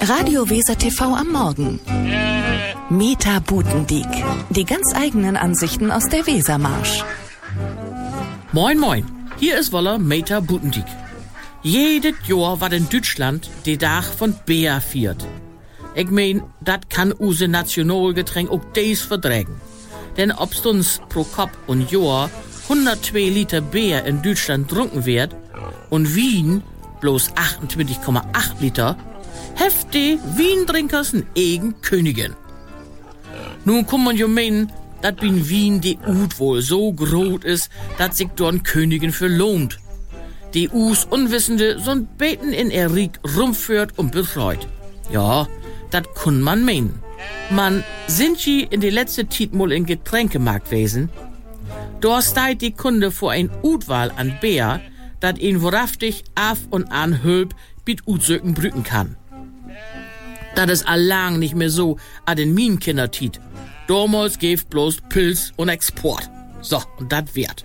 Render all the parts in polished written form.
Radio Weser TV am Morgen. Meta Butendiek. Die ganz eigenen Ansichten aus der Wesermarsch. Moin moin, hier ist Woller Meta Butendiek. Jedes Jahr war in Deutschland die Tag von Bier viert. Ich mein, dat kann use Nationalgetränk auch des verträgen. Denn ob's uns pro Kopf und Jahr 102 Liter Bier in Deutschland trunken wird und Wien bloß 28,8 Liter, heft die Wientrinkers n eigen Königin. Nun kann man ja meinen, dat in Wien die Ut wohl so groß ist, dat sich dort Königin für lohnt. Die Us Unwissende so'n Beten in Erik rumführt und betreut. Ja, dat kann man meinen. Man, sind sie in die letzte Zeit mal in Getränkemarkt gewesen? Dort steht die Kunde vor ein Utwahl an Bier, dat ihn wahrhaftig af und an Hülp mit Utsöken brüten kann. Dat is allang nicht mehr so an den Minenkindertit. Damals gäf bloß Pilz und Export. So, und dat wird.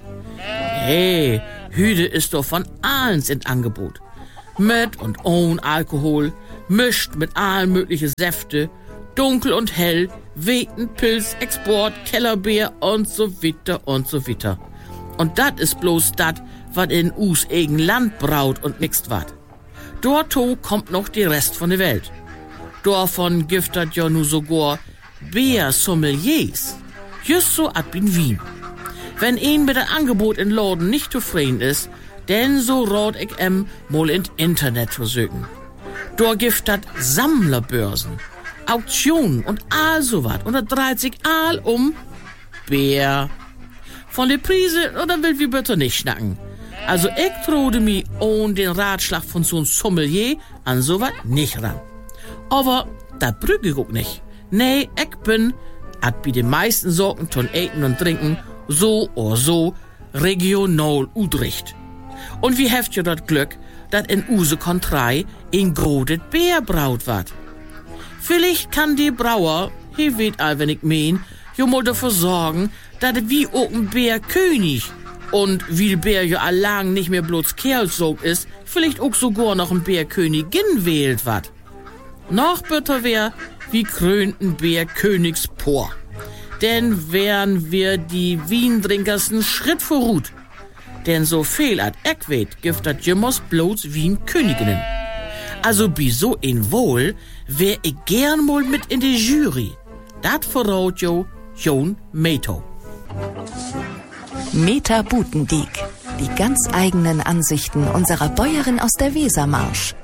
Hey, Hüde ist doch von allens in Angebot. Mit und ohne Alkohol, mischt mit allen möglichen Säfte, dunkel und hell, Weten, Pilz, Export, Kellerbier und so weiter und so weiter. Und dat is bloß dat, wat in us eigen Land braut und mixt wat. Dorto kommt noch die Rest von der Welt. Davon giftet ja nu sogar Bier-Sommeliers. Just so ab in Wien. Wenn ein mit dem Angebot in Laden nicht zufrieden ist, denn so rat ich mal ins Internet versuchen. Dort giftet Sammlerbörsen, Auktionen und all so wat. Und da dreht sich all um Bier. Von der Prise, oder will wir bitte nicht schnacken. Also ich trode mich ohne den Ratschlag von so'n Sommelier an so wat nicht ran. Aber da brügge ich auch nicht. Nee, ich bin, at bei den meisten Sorten von Eten und Trinken, so oder so regional Utrecht. Und wie heft ihr das Glück, dat in use Kontrei in grodet Bier braut wat. Vielleicht kann die Brauer, hier weet all, wenn ich mein, jo mal dafür sorgen, dat wie auch ein Bärkönig und wie Bär ja allang nicht mehr bloß Kerlsog ist, vielleicht auch sogar noch ein Bärkönigin wählt wat. Noch bitter wär, wie krönten Bärkönigspor. Denn wären wir die Wientrinkers n Schritt vorut. Denn so viel at ich weet, gibt dat jemals bloß Wien-Königinnen. Also bi so in Wohl wär ich gern mal mit in die Jury. Dat verraut jo Jon Meto. Meta Butendiek. Die ganz eigenen Ansichten unserer Bäuerin aus der Wesermarsch.